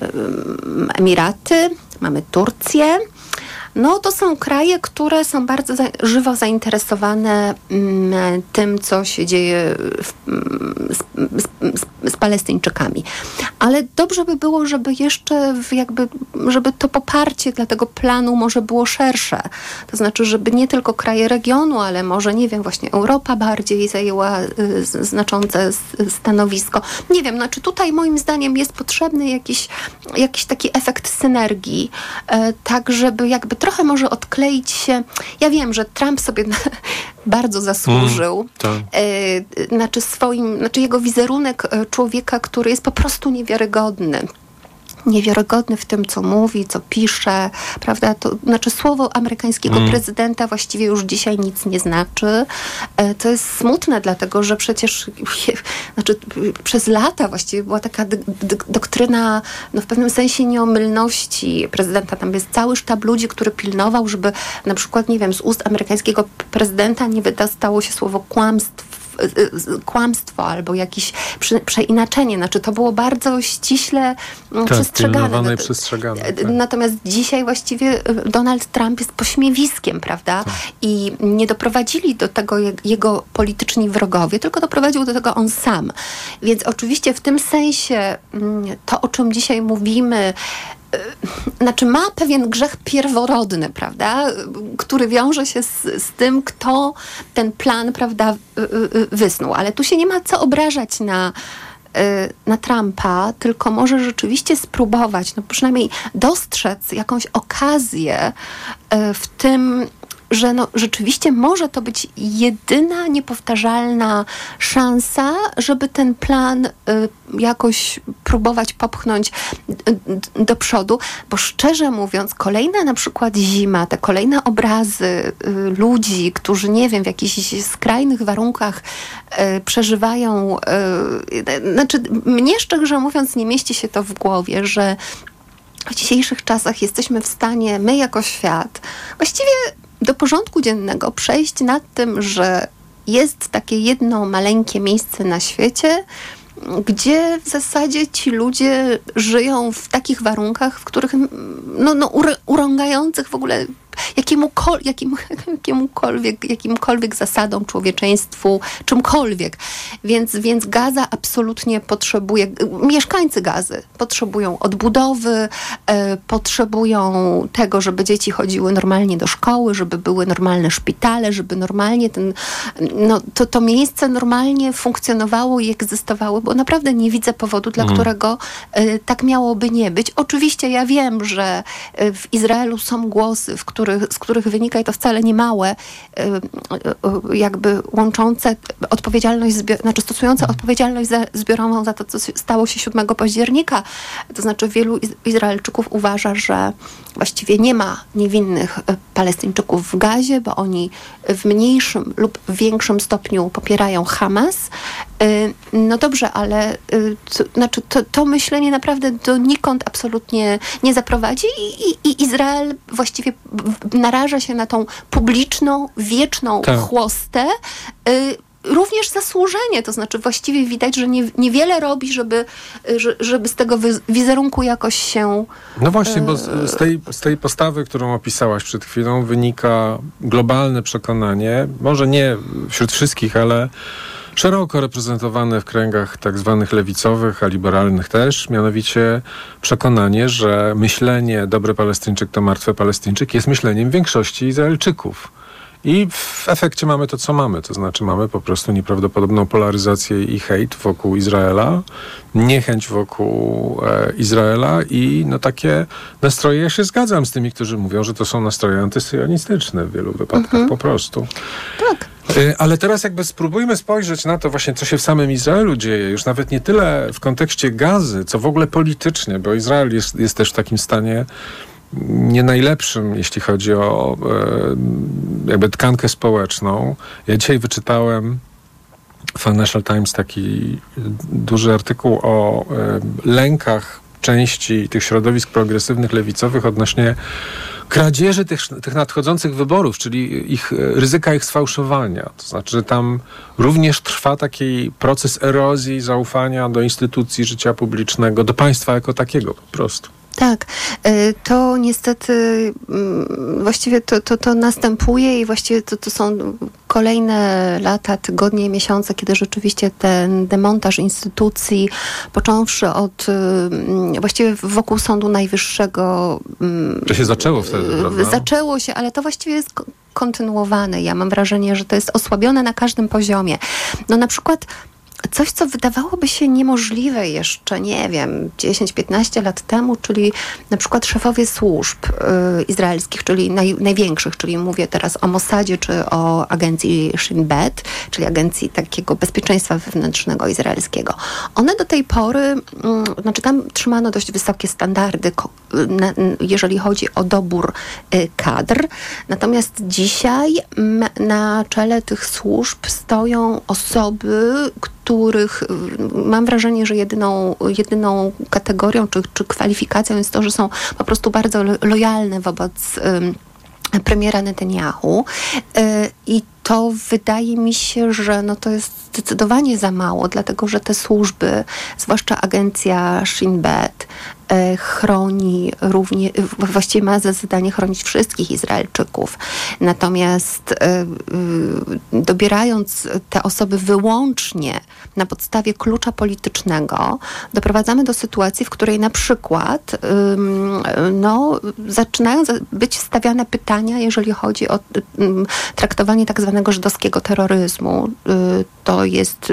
Emiraty, mamy Turcję. No to są kraje, które są bardzo za, żywo zainteresowane mm, tym, co się dzieje w, z, z, z Palestyńczykami. Ale dobrze by było, żeby jeszcze w jakby, żeby to poparcie dla tego planu może było szersze. To znaczy, żeby nie tylko kraje regionu, ale może, nie wiem, właśnie Europa bardziej zajęła y, znaczące stanowisko. Nie wiem, znaczy tutaj moim zdaniem jest potrzebny jakiś, jakiś taki efekt synergii, y, tak żeby jakby trochę może odkleić się. Ja wiem, że Trump sobie bardzo zasłużył. Mm, tak. y, znaczy swoim, znaczy jego wizerunek człowieka, który jest po prostu niewiarygodny. Niewiarygodny w tym, co mówi, co pisze, prawda? To znaczy słowo amerykańskiego mm. prezydenta właściwie już dzisiaj nic nie znaczy. To jest smutne, dlatego, że przecież znaczy, przez lata właściwie była taka dy- dy- doktryna no w pewnym sensie nieomylności prezydenta. Tam jest cały sztab ludzi, który pilnował, żeby na przykład, nie wiem, z ust amerykańskiego prezydenta nie wydostało się słowo kłamstw, kłamstwo albo jakieś prze, przeinaczenie. Znaczy to było bardzo ściśle tak, przestrzegane. I przestrzegane tak. Natomiast dzisiaj właściwie Donald Trump jest pośmiewiskiem, prawda? Tak. I nie doprowadzili do tego jego polityczni wrogowie, tylko doprowadził do tego on sam. Więc oczywiście w tym sensie to, o czym dzisiaj mówimy, znaczy ma pewien grzech pierworodny, prawda, który wiąże się z, z tym, kto ten plan, prawda, wysnuł. Ale tu się nie ma co obrażać na, na Trumpa, tylko może rzeczywiście spróbować, no przynajmniej dostrzec jakąś okazję w tym, że no, rzeczywiście może to być jedyna niepowtarzalna szansa, żeby ten plan y, jakoś próbować popchnąć y, do przodu, bo szczerze mówiąc, kolejna na przykład zima, te kolejne obrazy y, ludzi, którzy nie wiem, w jakichś skrajnych warunkach y, przeżywają, y, znaczy mnie szczerze mówiąc nie mieści się to w głowie, że w dzisiejszych czasach jesteśmy w stanie, my jako świat, właściwie do porządku dziennego przejść nad tym, że jest takie jedno maleńkie miejsce na świecie, gdzie w zasadzie ci ludzie żyją w takich warunkach, w których no, no, urągających w ogóle jakiemukol, jakim, jakiemukolwiek, jakimkolwiek zasadom, człowieczeństwu, czymkolwiek. Więc, więc Gaza absolutnie potrzebuje, mieszkańcy Gazy potrzebują odbudowy, e, potrzebują tego, żeby dzieci chodziły normalnie do szkoły, żeby były normalne szpitale, żeby normalnie ten, no, to, to miejsce normalnie funkcjonowało i egzystowało, bo naprawdę nie widzę powodu, dla mm. którego e, tak miałoby nie być. Oczywiście ja wiem, że w Izraelu są głosy, w których, z których wynika, i to wcale nie małe, jakby łączące odpowiedzialność, zbi- znaczy stosujące odpowiedzialność za, zbiorową za to, co stało się siódmego października. To znaczy wielu Izraelczyków uważa, że właściwie nie ma niewinnych Palestyńczyków w Gazie, bo oni w mniejszym lub większym stopniu popierają Hamas. No dobrze, ale to, znaczy to, to myślenie naprawdę donikąd absolutnie nie zaprowadzi i, i, i Izrael właściwie naraża się na tą publiczną, wieczną tak. chłostę, y, również zasłużenie, to znaczy właściwie widać, że nie, niewiele robi, żeby, żeby z tego wizerunku jakoś się... No właśnie, bo z tej, z tej postawy, którą opisałaś przed chwilą, wynika globalne przekonanie, może nie wśród wszystkich, ale szeroko reprezentowane w kręgach tak zwanych lewicowych, a liberalnych też, mianowicie przekonanie, że myślenie dobry Palestyńczyk to martwy Palestyńczyk jest myśleniem większości Izraelczyków. I w efekcie mamy to, co mamy. To znaczy mamy po prostu nieprawdopodobną polaryzację i hejt wokół Izraela, niechęć wokół e, Izraela i no takie nastroje. Ja się zgadzam z tymi, którzy mówią, że to są nastroje antysyjonistyczne w wielu wypadkach mhm. po prostu. Tak. E, ale teraz jakby spróbujmy spojrzeć na to właśnie, co się w samym Izraelu dzieje. Już nawet nie tyle w kontekście Gazy, co w ogóle politycznie, bo Izrael jest, jest też w takim stanie nie najlepszym, jeśli chodzi o e, jakby tkankę społeczną. Ja dzisiaj wyczytałem w Financial Times taki duży artykuł o e, lękach części tych środowisk progresywnych, lewicowych odnośnie kradzieży tych, tych nadchodzących wyborów, czyli ich, ryzyka ich sfałszowania. To znaczy, że tam również trwa taki proces erozji zaufania do instytucji życia publicznego, do państwa jako takiego po prostu. Tak, to niestety właściwie to, to, to następuje i właściwie to, to są kolejne lata, tygodnie, miesiące, kiedy rzeczywiście ten demontaż instytucji, począwszy od właściwie wokół Sądu Najwyższego... To się zaczęło wtedy, prawda? Zaczęło się, ale to właściwie jest kontynuowane. Ja mam wrażenie, że to jest osłabione na każdym poziomie. No na przykład coś, co wydawałoby się niemożliwe jeszcze, nie wiem, dziesięć piętnaście lat temu, czyli na przykład szefowie służb y, izraelskich, czyli naj, największych, czyli mówię teraz o Mossadzie czy o agencji Shin Bet, czyli agencji takiego bezpieczeństwa wewnętrznego izraelskiego. One do tej pory, y, znaczy tam trzymano dość wysokie standardy, ko, na, jeżeli chodzi o dobór y, kadr. Natomiast dzisiaj m, na czele tych służb stoją osoby, których mam wrażenie, że jedyną, jedyną kategorią czy, czy kwalifikacją jest to, że są po prostu bardzo lojalne wobec um, premiera Netanyahu. Y, I to wydaje mi się, że no to jest zdecydowanie za mało, dlatego że te służby, zwłaszcza agencja Shin Bet, e, chroni również, właściwie ma za zadanie chronić wszystkich Izraelczyków. Natomiast e, e, dobierając te osoby wyłącznie na podstawie klucza politycznego, doprowadzamy do sytuacji, w której na przykład e, no, zaczynają być stawiane pytania, jeżeli chodzi o e, traktowanie tak zwanego żydowskiego terroryzmu. To jest,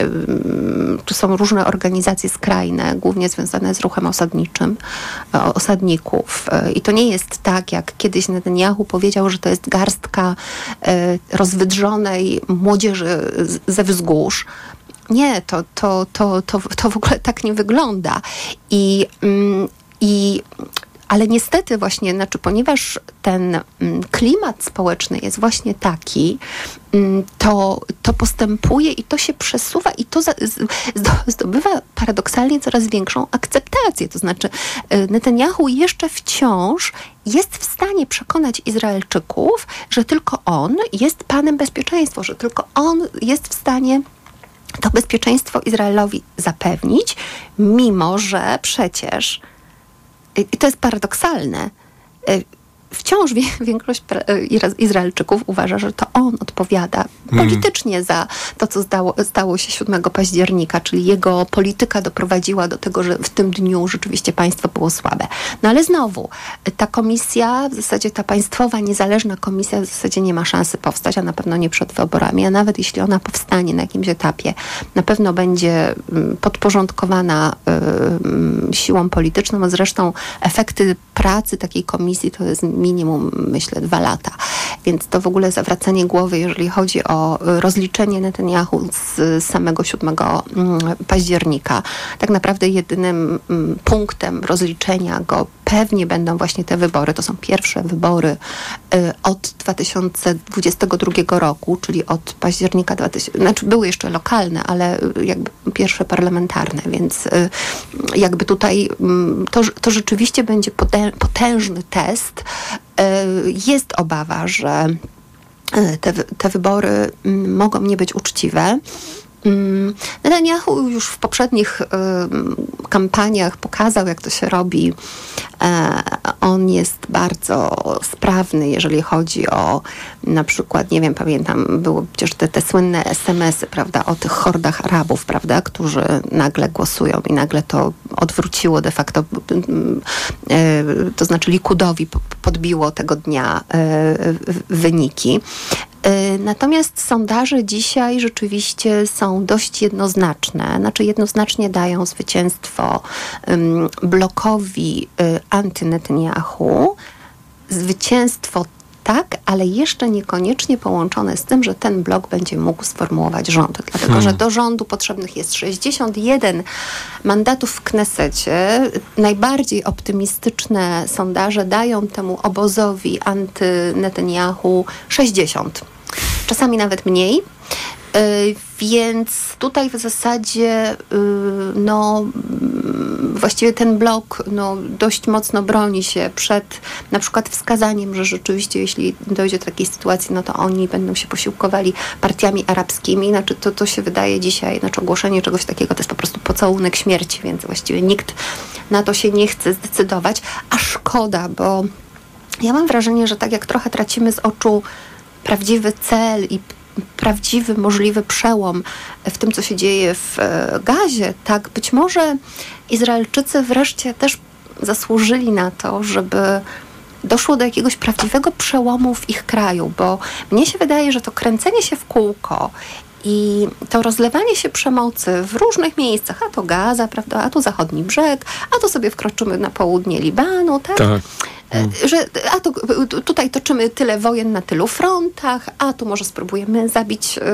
tu są różne organizacje skrajne, głównie związane z ruchem osadniczym, osadników. I to nie jest tak, jak kiedyś Netanyahu powiedział, że to jest garstka rozwydrzonej młodzieży ze wzgórz. Nie, to, to, to, to, to w ogóle tak nie wygląda. I, i ale niestety właśnie, znaczy, ponieważ ten klimat społeczny jest właśnie taki, to, to postępuje i to się przesuwa i to zdobywa paradoksalnie coraz większą akceptację. To znaczy Netanyahu jeszcze wciąż jest w stanie przekonać Izraelczyków, że tylko on jest panem bezpieczeństwa, że tylko on jest w stanie to bezpieczeństwo Izraelowi zapewnić, mimo że przecież, i to jest paradoksalne, wciąż większość Izraelczyków uważa, że to on odpowiada politycznie mm. za to, co stało, stało się siódmego października, czyli jego polityka doprowadziła do tego, że w tym dniu rzeczywiście państwo było słabe. No ale znowu, ta komisja, w zasadzie ta państwowa, niezależna komisja w zasadzie nie ma szansy powstać, a na pewno nie przed wyborami, a nawet jeśli ona powstanie na jakimś etapie, na pewno będzie podporządkowana y, siłą polityczną, a zresztą efekty pracy takiej komisji to jest minimum, myślę, dwa lata. Więc to w ogóle zawracanie głowy, jeżeli chodzi o rozliczenie Netanyahu z samego siódmego października. Tak naprawdę jedynym punktem rozliczenia go pewnie będą właśnie te wybory. To są pierwsze wybory od dwa tysiące dwudziestego drugiego roku, czyli od października dwa tysiące... Znaczy były jeszcze lokalne, ale jakby pierwsze parlamentarne, więc jakby tutaj to, to rzeczywiście będzie potężny test. Jest obawa, że te, te wybory mogą nie być uczciwe. Netanyahu już w poprzednich y, kampaniach pokazał, jak to się robi. E, on jest bardzo sprawny, jeżeli chodzi o na przykład, nie wiem, pamiętam, były przecież te, te słynne es em esy, prawda, o tych hordach Arabów, prawda, którzy nagle głosują i nagle to odwróciło de facto, e, to znaczy Likudowi podbiło tego dnia e, wyniki. Natomiast sondaże dzisiaj rzeczywiście są dość jednoznaczne. Znaczy jednoznacznie dają zwycięstwo um, blokowi y, anty-Netanyahu. Zwycięstwo tak, ale jeszcze niekoniecznie połączone z tym, że ten blok będzie mógł sformułować rząd. Dlatego, hmm. że do rządu potrzebnych jest sześćdziesiąt jeden mandatów w Knesecie. Najbardziej optymistyczne sondaże dają temu obozowi anty-Netanyahu sześćdziesiąt. Czasami nawet mniej. Yy, więc tutaj w zasadzie yy, no, właściwie ten blok no, dość mocno broni się przed na przykład wskazaniem, że rzeczywiście jeśli dojdzie do takiej sytuacji, no to oni będą się posiłkowali partiami arabskimi. Znaczy to, to się wydaje dzisiaj, znaczy ogłoszenie czegoś takiego to jest po prostu pocałunek śmierci, więc właściwie nikt na to się nie chce zdecydować. A szkoda, bo ja mam wrażenie, że tak jak trochę tracimy z oczu prawdziwy cel i prawdziwy, możliwy przełom w tym, co się dzieje w Gazie, tak być może Izraelczycy wreszcie też zasłużyli na to, żeby doszło do jakiegoś prawdziwego przełomu w ich kraju, bo mnie się wydaje, że to kręcenie się w kółko i to rozlewanie się przemocy w różnych miejscach, a to Gaza, prawda, a tu zachodni brzeg, a to sobie wkroczymy na południe Libanu, tak? tak. Że, a to tutaj toczymy tyle wojen na tylu frontach, a tu może spróbujemy zabić y,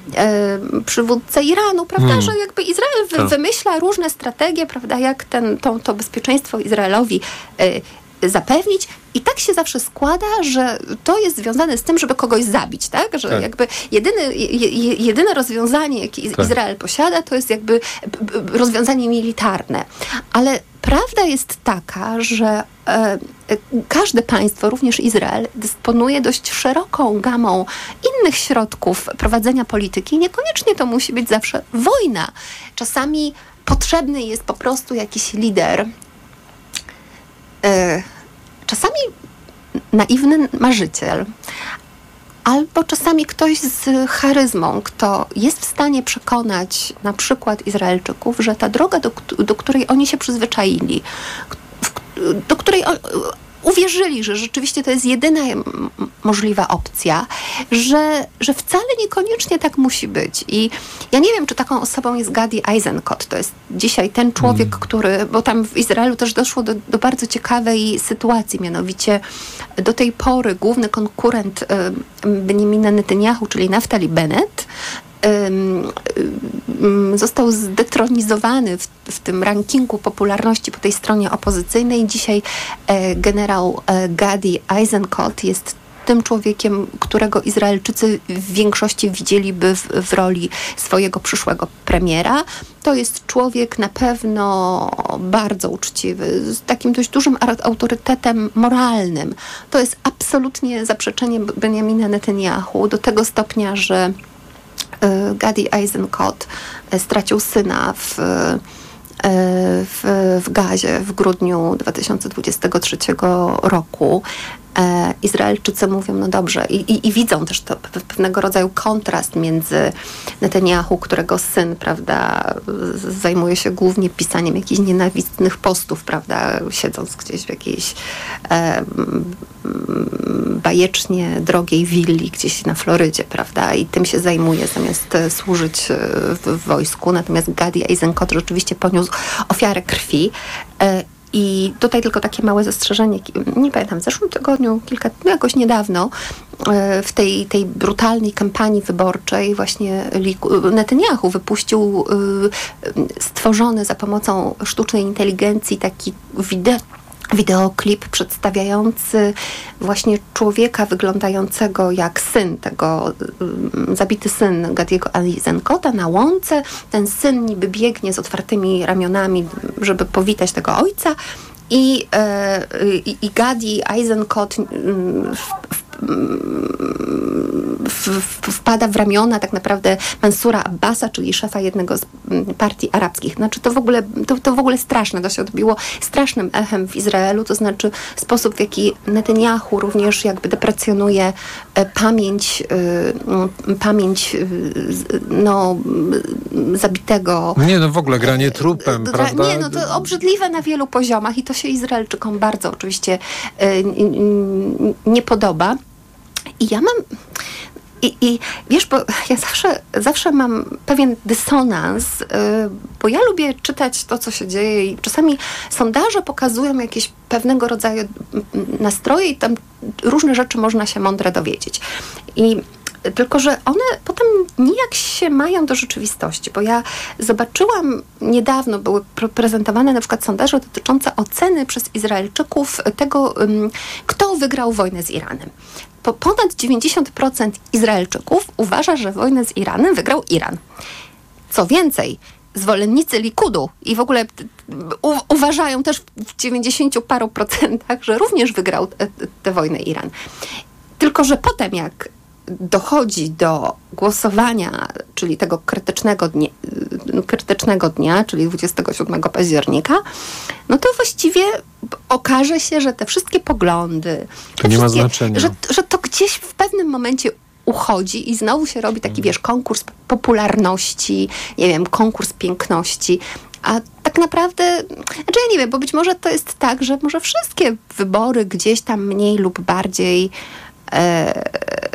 y, przywódcę Iranu, prawda, hmm. że jakby Izrael wy, wymyśla różne strategie, prawda, jak ten, to, to bezpieczeństwo Izraelowi y, zapewnić. I tak się zawsze składa, że to jest związane z tym, żeby kogoś zabić, tak? Że tak. jakby jedyny, je, jedyne rozwiązanie, jakie tak. Izrael posiada, to jest jakby rozwiązanie militarne. Ale prawda jest taka, że e, każde państwo, również Izrael, dysponuje dość szeroką gamą innych środków prowadzenia polityki. Niekoniecznie to musi być zawsze wojna. Czasami potrzebny jest po prostu jakiś lider, e, czasami naiwny marzyciel, albo czasami ktoś z charyzmą, kto jest w stanie przekonać na przykład Izraelczyków, że ta droga, do, do której oni się przyzwyczaili, do której on, uwierzyli, że rzeczywiście to jest jedyna możliwa opcja, że, że wcale niekoniecznie tak musi być. I ja nie wiem, czy taką osobą jest Gadi Eisenkot. To jest dzisiaj ten człowiek, mm. który, bo tam w Izraelu też doszło do, do bardzo ciekawej sytuacji, mianowicie do tej pory główny konkurent Benjamina Netanyahu, czyli Naftali Bennett, został zdetronizowany w, w tym rankingu popularności po tej stronie opozycyjnej. Dzisiaj e, generał e, Gadi Eisenkot jest tym człowiekiem, którego Izraelczycy w większości widzieliby w, w roli swojego przyszłego premiera. To jest człowiek na pewno bardzo uczciwy, z takim dość dużym autorytetem moralnym. To jest absolutnie zaprzeczenie Benjamina Netanyahu do tego stopnia, że Gadi Eisenkot stracił syna w, w, w Gazie w grudniu dwa tysiące dwudziestego trzeciego roku. e, Izraelczycy mówią, no dobrze, i, i, i widzą też to pewnego rodzaju kontrast między Netanyahu, którego syn, prawda, zajmuje się głównie pisaniem jakichś nienawistnych postów, prawda, siedząc gdzieś w jakiejś e, bajecznie drogiej willi gdzieś na Florydzie, prawda, i tym się zajmuje zamiast służyć w, w wojsku. Natomiast Gadi Eisenkot rzeczywiście poniósł ofiarę krwi. E, I tutaj tylko takie małe zastrzeżenie, nie pamiętam, w zeszłym tygodniu, kilka, no jakoś niedawno, w tej, tej brutalnej kampanii wyborczej właśnie Netanyahu wypuścił stworzony za pomocą sztucznej inteligencji taki wideo, wideoklip przedstawiający właśnie człowieka wyglądającego jak syn tego, zabity syn Gadiego Eisenkota na łące. Ten syn niby biegnie z otwartymi ramionami, żeby powitać tego ojca i, i, i Gadi Eisenkot w, w, w, w, wpada w ramiona tak naprawdę Mansura Abbasa, czyli szefa jednego z partii arabskich. Znaczy to w ogóle, to, to w ogóle straszne, to się odbiło strasznym echem w Izraelu, to znaczy sposób, w jaki Netanyahu również jakby deprecjonuje pamięć, pamięć no, zabitego. Nie, no w ogóle granie trupem, Gra, prawda? Nie, no to obrzydliwe na wielu poziomach i to się Izraelczykom bardzo oczywiście nie podoba. I ja mam... I, I wiesz, bo ja zawsze, zawsze mam pewien dysonans, yy, bo ja lubię czytać to, co się dzieje i czasami sondaże pokazują jakieś pewnego rodzaju nastroje i tam różne rzeczy można się mądre dowiedzieć. I tylko, że one potem nijak się mają do rzeczywistości, bo ja zobaczyłam niedawno, były prezentowane na przykład sondaże dotyczące oceny przez Izraelczyków tego, kto wygrał wojnę z Iranem. Po ponad dziewięćdziesiąt procent Izraelczyków uważa, że wojnę z Iranem wygrał Iran. Co więcej, zwolennicy Likudu i w ogóle u- uważają też w dziewięćdziesięciu paru procentach, że również wygrał tę wojnę Iran. Tylko, że potem jak dochodzi do głosowania, czyli tego krytycznego dnia, krytycznego dnia, czyli dwudziestego siódmego października, no to właściwie okaże się, że te wszystkie poglądy, to nie ma znaczenia. Że, że to gdzieś w pewnym momencie uchodzi i znowu się robi taki, wiesz, konkurs popularności, nie wiem, konkurs piękności, a tak naprawdę, znaczy ja nie wiem, bo być może to jest tak, że może wszystkie wybory gdzieś tam mniej lub bardziej e,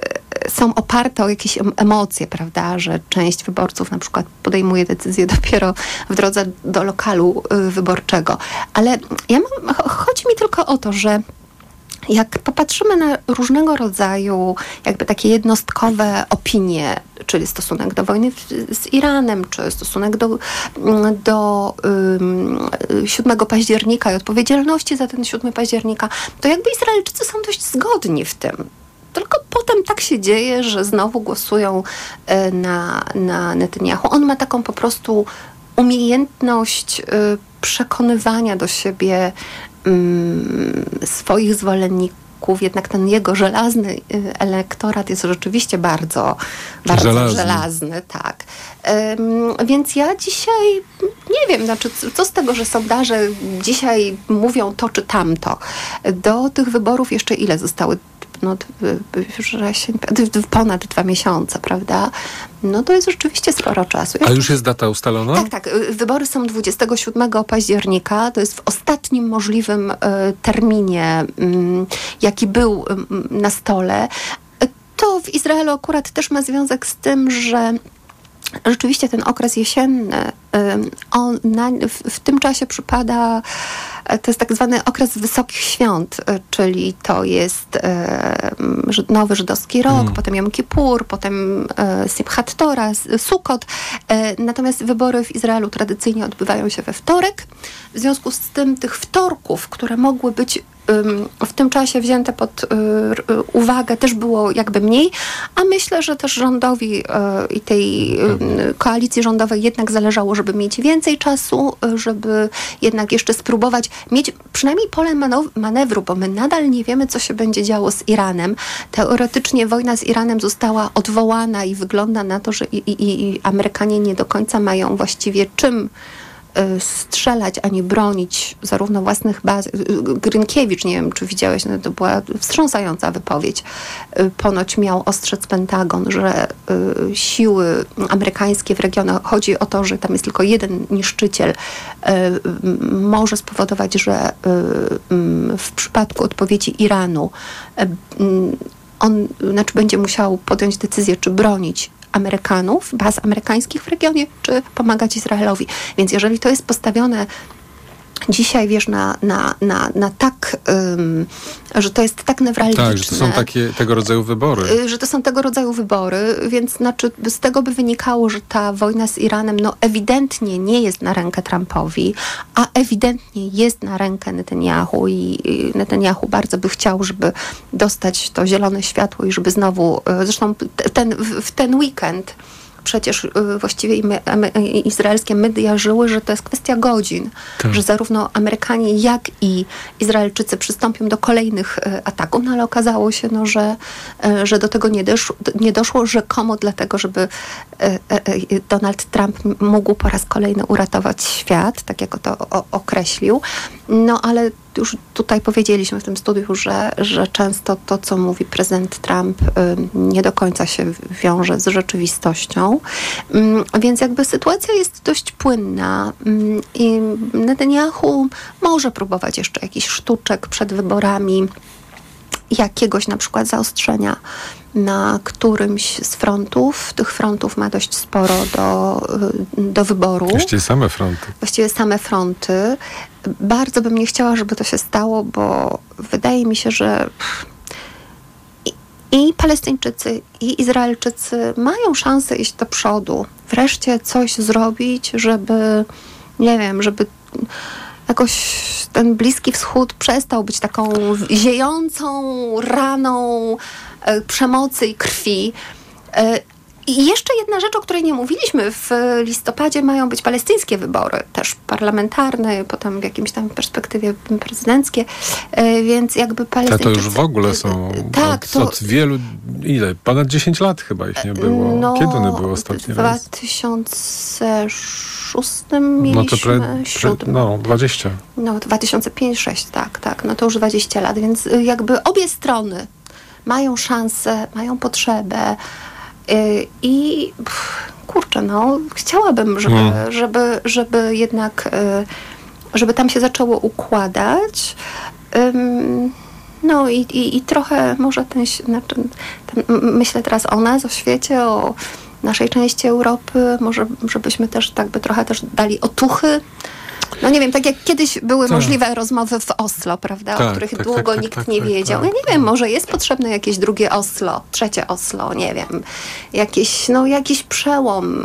są oparte o jakieś emocje, prawda, że część wyborców na przykład podejmuje decyzję dopiero w drodze do lokalu wyborczego. Ale ja mam, chodzi mi tylko o to, że jak popatrzymy na różnego rodzaju jakby takie jednostkowe opinie, czyli stosunek do wojny z Iranem, czy stosunek do, do um, siódmego października i odpowiedzialności za ten siódmy października, to jakby Izraelczycy są dość zgodni w tym. Tylko potem tak się dzieje, że znowu głosują na, na Netanyahu. On ma taką po prostu umiejętność przekonywania do siebie um, swoich zwolenników. Jednak ten jego żelazny elektorat jest rzeczywiście bardzo, bardzo żelazny. żelazny tak. Um, więc ja dzisiaj nie wiem, znaczy, co z tego, że sondaże dzisiaj mówią to czy tamto. Do tych wyborów jeszcze ile zostały? No, ponad dwa miesiące, prawda? No to jest rzeczywiście sporo czasu. A już jest data ustalona? Tak, tak. Wybory są dwudziestego siódmego października. To jest w ostatnim możliwym y, terminie, y, jaki był y, na stole. To w Izraelu akurat też ma związek z tym, że rzeczywiście ten okres jesienny, on na, w, w tym czasie przypada, to jest tak zwany okres wysokich świąt, czyli to jest e, nowy żydowski rok, hmm. potem Jom Kippur, potem e, Simchat Torah, Sukkot. E, natomiast wybory w Izraelu tradycyjnie odbywają się we wtorek. W związku z tym tych wtorków, które mogły być w tym czasie wzięte pod uwagę, też było jakby mniej, a myślę, że też rządowi i tej koalicji rządowej jednak zależało, żeby mieć więcej czasu, żeby jednak jeszcze spróbować mieć przynajmniej pole manewru, bo my nadal nie wiemy, co się będzie działo z Iranem. Teoretycznie wojna z Iranem została odwołana i wygląda na to, że i, i, i Amerykanie nie do końca mają właściwie czym strzelać ani bronić zarówno własnych baz. Grynkiewicz, nie wiem czy widziałeś, no to była wstrząsająca wypowiedź. Ponoć miał ostrzec Pentagon, że siły amerykańskie w regionie, chodzi o to, że tam jest tylko jeden niszczyciel, może spowodować, że w przypadku odpowiedzi Iranu on znaczy będzie musiał podjąć decyzję, czy bronić Amerykanów, baz amerykańskich w regionie, czy pomagać Izraelowi. Więc jeżeli to jest postawione dzisiaj, wiesz, na, na, na, na tak, um, że to jest tak newralgiczne. Tak, że to są takie, tego rodzaju wybory. Że to są tego rodzaju wybory, więc znaczy z tego by wynikało, że ta wojna z Iranem no ewidentnie nie jest na rękę Trumpowi, a ewidentnie jest na rękę Netanyahu i Netanyahu bardzo by chciał, żeby dostać to zielone światło i żeby znowu, zresztą ten, w ten weekend przecież właściwie izraelskie media żyły, że to jest kwestia godzin, tak. Że zarówno Amerykanie, jak i Izraelczycy przystąpią do kolejnych ataków, no ale okazało się, no, że, że do tego nie doszło, nie doszło rzekomo dlatego, żeby Donald Trump mógł po raz kolejny uratować świat, tak jak to określił. No ale już tutaj powiedzieliśmy w tym studiu, że, że często to, co mówi prezydent Trump, nie do końca się wiąże z rzeczywistością. Więc jakby sytuacja jest dość płynna i Netanyahu może próbować jeszcze jakichś sztuczek przed wyborami, jakiegoś na przykład zaostrzenia na którymś z frontów. Tych frontów ma dość sporo do, do wyboru. Właściwie same fronty. Właściwie same fronty. Bardzo bym nie chciała, żeby to się stało, bo wydaje mi się, że i, i Palestyńczycy, i Izraelczycy mają szansę iść do przodu. Wreszcie coś zrobić, żeby, nie wiem, żeby jakoś ten Bliski Wschód przestał być taką ziejącą raną e, przemocy i krwi. E, I jeszcze jedna rzecz, o której nie mówiliśmy. W listopadzie mają być palestyńskie wybory, też parlamentarne, potem w jakimś tam perspektywie prezydenckie, e, więc jakby Palestyńczycy... To już w ogóle są tak, od, to... od wielu, ile? Ponad dziesięć lat chyba ich nie było. No, Kiedy one były ostatni raz? W dwa tysiące szóstym mieliśmy, no to pre, pre, no, dwadzieścia. No, dwa tysiące piąty do dwa tysiące szóstego, tak, tak. No to już dwadzieścia lat, więc jakby obie strony mają szansę, mają potrzebę yy, i pff, kurczę, no, chciałabym, żeby, hmm. żeby, żeby jednak, yy, żeby tam się zaczęło układać. Yy, no i, i, i trochę może ten, znaczy, ten, myślę teraz o nas, o świecie, o naszej części Europy, może żebyśmy też tak by trochę też dali otuchy. No nie wiem, tak jak kiedyś były tak. możliwe rozmowy w Oslo, prawda, tak, o których tak, długo tak, nikt tak, nie tak, wiedział. tak, Ja nie tak. wiem, może jest potrzebne jakieś drugie Oslo, trzecie Oslo, nie wiem. Jakieś, no jakiś przełom.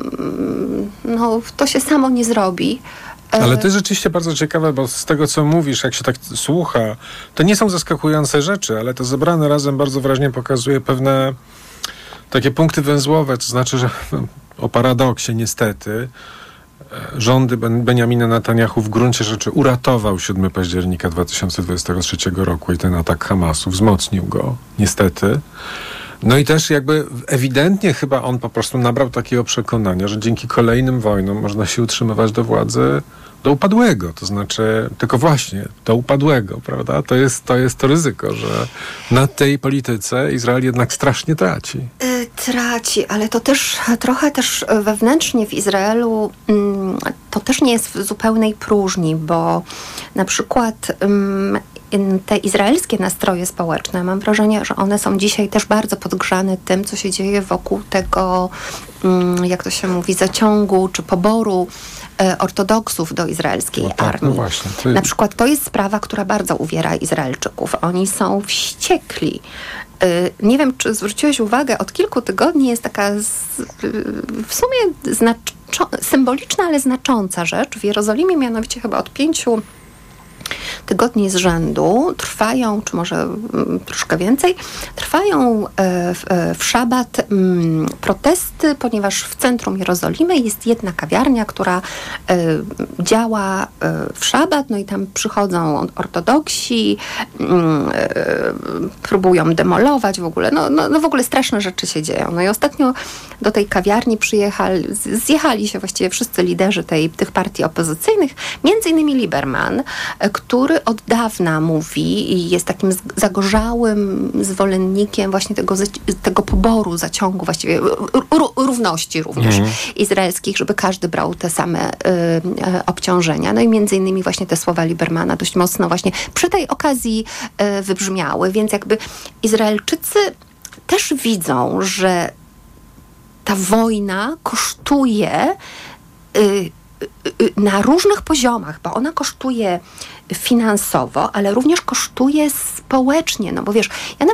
No to się samo nie zrobi. Ale to jest rzeczywiście bardzo ciekawe, bo z tego, co mówisz, jak się tak słucha, to nie są zaskakujące rzeczy, ale to zebrane razem bardzo wyraźnie pokazuje pewne takie punkty węzłowe, to znaczy, że o paradoksie niestety rządy Benjamina Netanyahu w gruncie rzeczy uratował siódmego października dwa tysiące dwudziestego trzeciego roku i ten atak Hamasu wzmocnił go, niestety. No i też jakby ewidentnie chyba on po prostu nabrał takiego przekonania, że dzięki kolejnym wojnom można się utrzymywać do władzy do upadłego, to znaczy tylko właśnie do upadłego, prawda? To jest to, jest to ryzyko, że na tej polityce Izrael jednak strasznie traci. Yy, traci, ale to też trochę też wewnętrznie w Izraelu yy, to też nie jest w zupełnej próżni, bo na przykład yy, te izraelskie nastroje społeczne, mam wrażenie, że one są dzisiaj też bardzo podgrzane tym, co się dzieje wokół tego, yy, jak to się mówi, zaciągu czy poboru ortodoksów do izraelskiej no tak, armii. No właśnie, to... Na przykład to jest sprawa, która bardzo uwiera Izraelczyków. Oni są wściekli. Nie wiem, czy zwróciłeś uwagę, od kilku tygodni jest taka z, w sumie znaczo- symboliczna, ale znacząca rzecz. W Jerozolimie mianowicie chyba od pięciu tygodni z rzędu trwają, czy może mm, troszkę więcej, trwają e, w, e, w szabat mm, protesty, ponieważ w centrum Jerozolimy jest jedna kawiarnia, która e, działa e, w szabat, no i tam przychodzą ortodoksi, mm, e, próbują demolować w ogóle, no, no, no w ogóle straszne rzeczy się dzieją. No i ostatnio do tej kawiarni przyjechali, zjechali się właściwie wszyscy liderzy tej, tych partii opozycyjnych, między innymi Lieberman, który od dawna mówi i jest takim zagorzałym zwolennikiem właśnie tego, tego poboru, zaciągu, właściwie równości również mm. izraelskich, żeby każdy brał te same y, y, obciążenia. No i między innymi właśnie te słowa Liebermana dość mocno właśnie przy tej okazji y, wybrzmiały, więc jakby Izraelczycy też widzą, że ta wojna kosztuje y, na różnych poziomach, bo ona kosztuje finansowo, ale również kosztuje społecznie, no bo wiesz, ja na